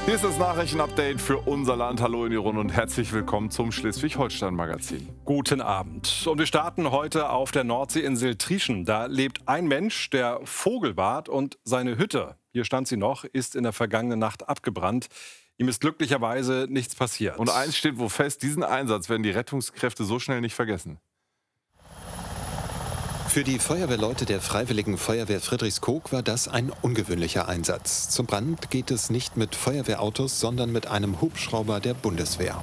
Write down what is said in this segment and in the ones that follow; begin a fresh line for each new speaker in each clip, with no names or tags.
Hier ist das Nachrichtenupdate für unser Land. Hallo in die Runde und herzlich willkommen zum Schleswig-Holstein-Magazin.
Guten Abend. Und wir starten heute auf der Nordseeinsel Trieschen. Da lebt ein Mensch, der Vogel wahrt, und seine Hütte, hier stand sie noch, ist in der vergangenen Nacht abgebrannt. Ihm ist glücklicherweise nichts passiert.
Und eins steht wohl fest, diesen Einsatz werden die Rettungskräfte so schnell nicht vergessen.
Für die Feuerwehrleute der Freiwilligen Feuerwehr Friedrichskoog war das ein ungewöhnlicher Einsatz. Zum Brand geht es nicht mit Feuerwehrautos, sondern mit einem Hubschrauber der Bundeswehr.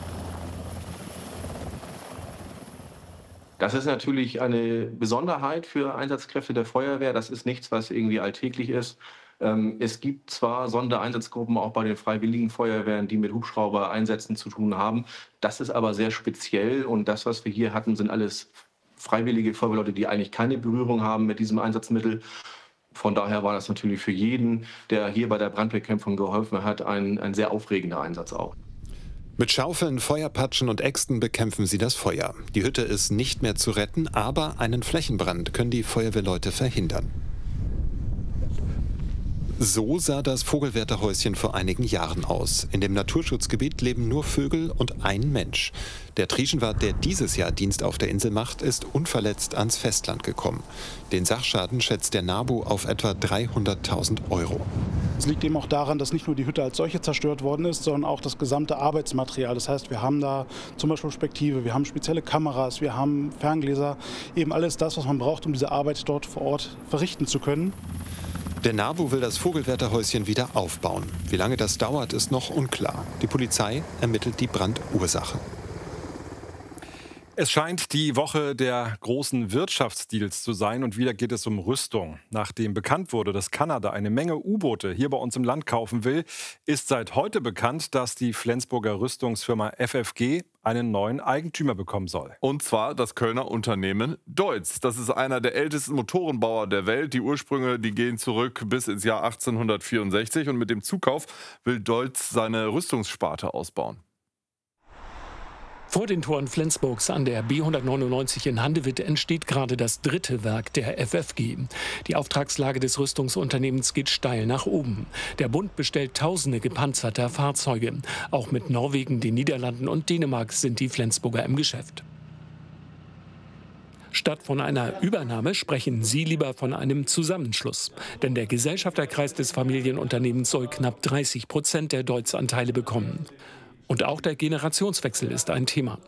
Das ist natürlich eine Besonderheit für Einsatzkräfte der Feuerwehr. Das ist nichts, was irgendwie alltäglich ist. Es gibt zwar Sondereinsatzgruppen auch bei den Freiwilligen Feuerwehren, die mit Hubschrauber-Einsätzen zu tun haben. Das ist aber sehr speziell, und das, was wir hier hatten, sind alles freiwillige Feuerwehrleute, die eigentlich keine Berührung haben mit diesem Einsatzmittel. Von daher war das natürlich für jeden, der hier bei der Brandbekämpfung geholfen hat, ein sehr aufregender Einsatz auch.
Mit Schaufeln, Feuerpatschen und Äxten bekämpfen sie das Feuer. Die Hütte ist nicht mehr zu retten, aber einen Flächenbrand können die Feuerwehrleute verhindern. So sah das Vogelwärterhäuschen vor einigen Jahren aus. In dem Naturschutzgebiet leben nur Vögel und ein Mensch. Der Trieschenwart, der dieses Jahr Dienst auf der Insel macht, ist unverletzt ans Festland gekommen. Den Sachschaden schätzt der NABU auf etwa 300.000 €.
Es liegt eben auch daran, dass nicht nur die Hütte als solche zerstört worden ist, sondern auch das gesamte Arbeitsmaterial. Das heißt, wir haben da zum Beispiel Spektive, wir haben spezielle Kameras, wir haben Ferngläser, eben alles das, was man braucht, um diese Arbeit dort vor Ort verrichten zu können.
Der NABU will das Vogelwärterhäuschen wieder aufbauen. Wie lange das dauert, ist noch unklar. Die Polizei ermittelt die Brandursache.
Es scheint die Woche der großen Wirtschaftsdeals zu sein, und wieder geht es um Rüstung. Nachdem bekannt wurde, dass Kanada eine Menge U-Boote hier bei uns im Land kaufen will, ist seit heute bekannt, dass die Flensburger Rüstungsfirma FFG einen neuen Eigentümer bekommen soll.
Und zwar das Kölner Unternehmen Deutz. Das ist einer der ältesten Motorenbauer der Welt. Die Ursprünge, die gehen zurück bis ins Jahr 1864. Und mit dem Zukauf will Deutz seine Rüstungssparte ausbauen.
Vor den Toren Flensburgs an der B199 in Handewitt entsteht gerade das dritte Werk der FFG. Die Auftragslage des Rüstungsunternehmens geht steil nach oben. Der Bund bestellt tausende gepanzerter Fahrzeuge. Auch mit Norwegen, den Niederlanden und Dänemark sind die Flensburger im Geschäft. Statt von einer Übernahme sprechen sie lieber von einem Zusammenschluss. Denn der Gesellschafterkreis des Familienunternehmens soll knapp 30% der Deutz-Anteile bekommen. Und auch der Generationswechsel ist ein Thema.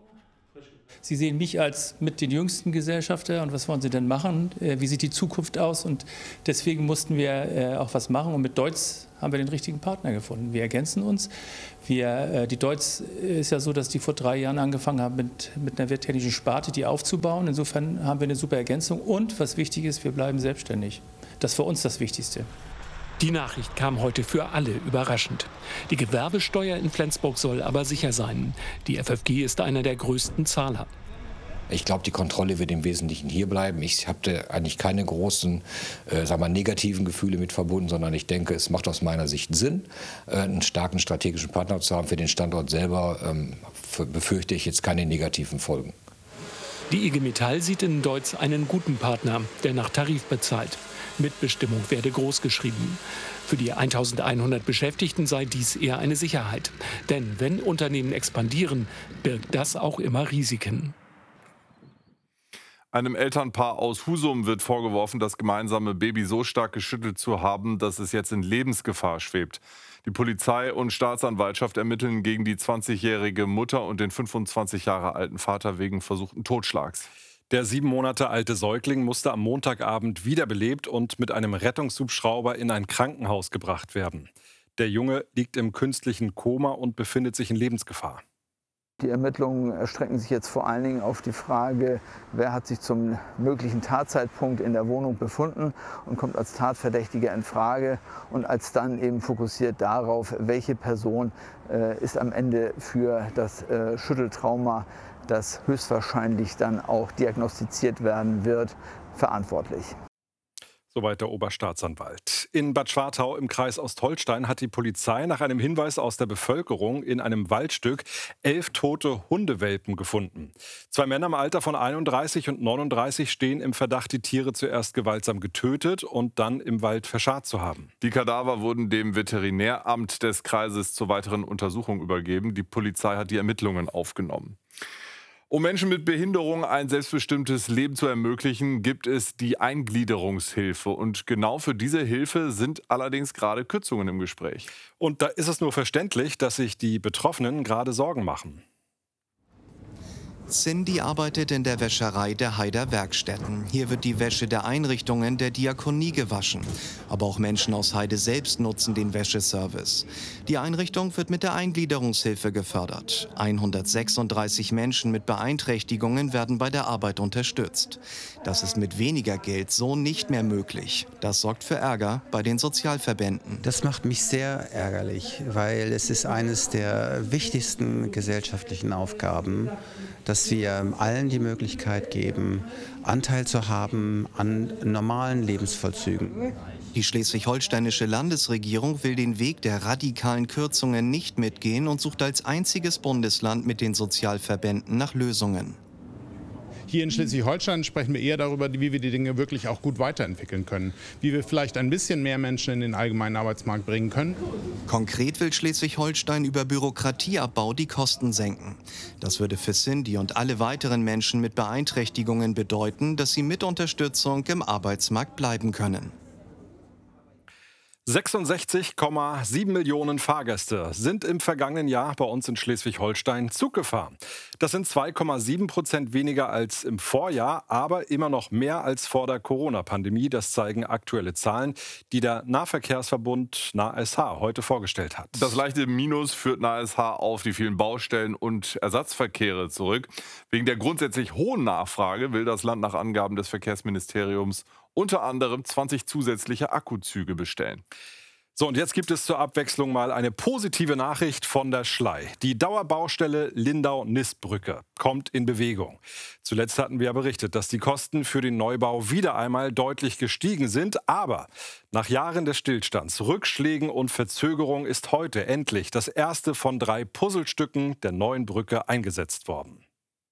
Sie sehen mich als mit den jüngsten Gesellschafter, und was wollen Sie denn machen? Wie sieht die Zukunft aus? Und deswegen mussten wir auch was machen, und mit Deutz haben wir den richtigen Partner gefunden. Wir ergänzen uns. Die Deutz ist ja so, dass die vor 3 Jahren angefangen haben, mit einer werttechnischen Sparte die aufzubauen. Insofern haben wir eine super Ergänzung, und was wichtig ist, wir bleiben selbstständig. Das ist für uns das Wichtigste.
Die Nachricht kam heute für alle überraschend. Die Gewerbesteuer in Flensburg soll aber sicher sein. Die FFG ist einer der größten Zahler.
Ich glaube, die Kontrolle wird im Wesentlichen hier bleiben. Ich habe eigentlich keine großen negativen Gefühle mit verbunden, sondern ich denke, es macht aus meiner Sicht Sinn, einen starken strategischen Partner zu haben. Für den Standort selber befürchte ich jetzt keine negativen Folgen.
Die IG Metall sieht in Deutz einen guten Partner, der nach Tarif bezahlt. Mitbestimmung werde großgeschrieben. Für die 1100 Beschäftigten sei dies eher eine Sicherheit. Denn wenn Unternehmen expandieren, birgt das auch immer Risiken.
Einem Elternpaar aus Husum wird vorgeworfen, das gemeinsame Baby so stark geschüttelt zu haben, dass es jetzt in Lebensgefahr schwebt. Die Polizei und Staatsanwaltschaft ermitteln gegen die 20-jährige Mutter und den 25 Jahre alten Vater wegen versuchten Totschlags.
Der 7 Monate alte Säugling musste am Montagabend wiederbelebt und mit einem Rettungshubschrauber in ein Krankenhaus gebracht werden. Der Junge liegt im künstlichen Koma und befindet sich in Lebensgefahr.
Die Ermittlungen erstrecken sich jetzt vor allen Dingen auf die Frage, wer hat sich zum möglichen Tatzeitpunkt in der Wohnung befunden und kommt als Tatverdächtiger in Frage, und als dann eben fokussiert darauf, welche Person ist am Ende für das Schütteltrauma, das höchstwahrscheinlich dann auch diagnostiziert werden wird, verantwortlich.
Soweit der Oberstaatsanwalt. In Bad Schwartau im Kreis Ostholstein hat die Polizei nach einem Hinweis aus der Bevölkerung in einem Waldstück 11 tote Hundewelpen gefunden. 2 Männer im Alter von 31 und 39 stehen im Verdacht, die Tiere zuerst gewaltsam getötet und dann im Wald verscharrt zu haben.
Die Kadaver wurden dem Veterinäramt des Kreises zur weiteren Untersuchung übergeben. Die Polizei hat die Ermittlungen aufgenommen. Um Menschen mit Behinderung ein selbstbestimmtes Leben zu ermöglichen, gibt es die Eingliederungshilfe. Und genau für diese Hilfe sind allerdings gerade Kürzungen im Gespräch.
Und da ist es nur verständlich, dass sich die Betroffenen gerade Sorgen machen.
Cindy arbeitet in der Wäscherei der Haider Werkstätten. Hier wird die Wäsche der Einrichtungen der Diakonie gewaschen. Aber auch Menschen aus Heide selbst nutzen den Wäscheservice. Die Einrichtung wird mit der Eingliederungshilfe gefördert. 136 Menschen mit Beeinträchtigungen werden bei der Arbeit unterstützt. Das ist mit weniger Geld so nicht mehr möglich. Das sorgt für Ärger bei den Sozialverbänden.
Das macht mich sehr ärgerlich, weil es ist eines der wichtigsten gesellschaftlichen Aufgaben, dass wir allen die Möglichkeit geben, Anteil zu haben an normalen Lebensvollzügen.
Die schleswig-holsteinische Landesregierung will den Weg der radikalen Kürzungen nicht mitgehen und sucht als einziges Bundesland mit den Sozialverbänden nach Lösungen.
Hier in Schleswig-Holstein sprechen wir eher darüber, wie wir die Dinge wirklich auch gut weiterentwickeln können. Wie wir vielleicht ein bisschen mehr Menschen in den allgemeinen Arbeitsmarkt bringen können.
Konkret will Schleswig-Holstein über Bürokratieabbau die Kosten senken. Das würde für Cindy und alle weiteren Menschen mit Beeinträchtigungen bedeuten, dass sie mit Unterstützung im Arbeitsmarkt bleiben können.
66,7 Millionen Fahrgäste sind im vergangenen Jahr bei uns in Schleswig-Holstein Zug gefahren. Das sind 2,7% weniger als im Vorjahr, aber immer noch mehr als vor der Corona-Pandemie. Das zeigen aktuelle Zahlen, die der Nahverkehrsverbund NASH heute vorgestellt hat.
Das leichte Minus führt NASH auf die vielen Baustellen und Ersatzverkehre zurück. Wegen der grundsätzlich hohen Nachfrage will das Land nach Angaben des Verkehrsministeriums unter anderem 20 zusätzliche Akkuzüge bestellen.
So, und jetzt gibt es zur Abwechslung mal eine positive Nachricht von der Schlei. Die Dauerbaustelle Lindau-Nistbrücke kommt in Bewegung. Zuletzt hatten wir ja berichtet, dass die Kosten für den Neubau wieder einmal deutlich gestiegen sind. Aber nach Jahren des Stillstands, Rückschlägen und Verzögerung ist heute endlich das erste von 3 Puzzlestücken der neuen Brücke eingesetzt worden.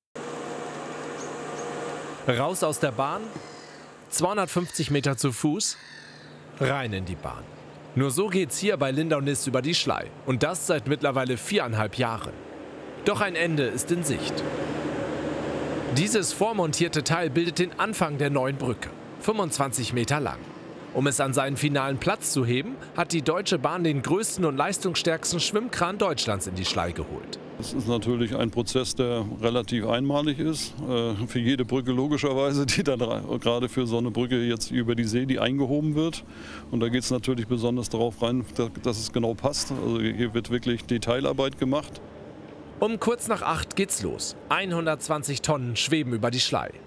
Raus aus der Bahn, 250 Meter zu Fuß, rein in die Bahn. Nur so geht's hier bei Lindau-Nist über die Schlei. Und das seit mittlerweile 4,5 Jahren. Doch ein Ende ist in Sicht. Dieses vormontierte Teil bildet den Anfang der neuen Brücke, 25 Meter lang. Um es an seinen finalen Platz zu heben, hat die Deutsche Bahn den größten und leistungsstärksten Schwimmkran Deutschlands in die Schlei geholt.
Das ist natürlich ein Prozess, der relativ einmalig ist. Für jede Brücke logischerweise, die dann gerade für so eine Brücke jetzt über die See, die eingehoben wird. Und da geht es natürlich besonders darauf rein, dass es genau passt. Also hier wird wirklich Detailarbeit gemacht.
Um kurz nach 8 geht's los. 120 Tonnen schweben über die Schlei.